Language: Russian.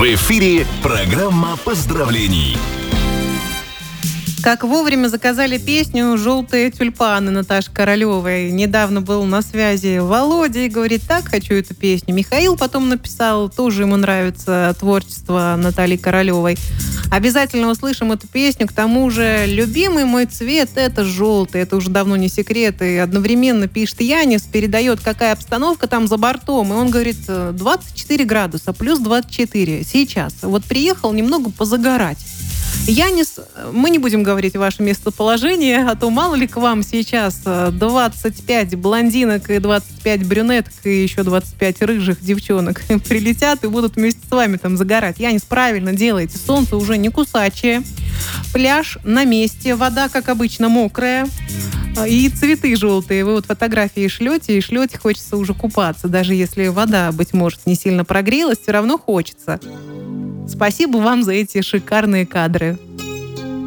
В эфире программа поздравлений. Как вовремя заказали песню «Желтые тюльпаны» Наташи Королевой. Недавно был на связи Володя и говорит: так, хочу эту песню. Михаил потом написал, тоже ему нравится творчество Натальи Королевой. Обязательно услышим эту песню. К тому же, любимый мой цвет – это желтый. Это уже давно не секрет. И одновременно пишет Янис, передает, какая обстановка там за бортом. И он говорит: 24 градуса, плюс 24 сейчас. Вот приехал немного позагорать. Янис, мы не будем говорить ваше местоположение, а то мало ли к вам сейчас 25 блондинок и 25 брюнеток и еще 25 рыжих девчонок прилетят и будут вместе с вами там загорать. Янис, правильно делаете, солнце уже не кусачее, пляж на месте, вода, как обычно, мокрая и цветы желтые. Вы вот фотографии шлете, хочется уже купаться. Даже если вода, быть может, не сильно прогрелась, все равно хочется. Спасибо вам за эти шикарные кадры.